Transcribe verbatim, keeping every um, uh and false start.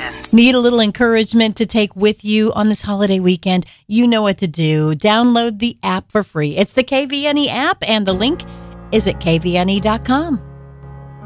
happens. Need a little encouragement to take with you on this holiday weekend? You know what to do. Download the app for free. It's the K V N E app, and the link is at K V N E dot com.